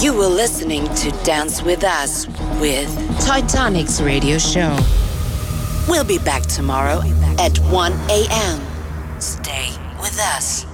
You were listening to Dance With Us with Titanic's radio show. We'll be back tomorrow at 1 a.m. Stay with us.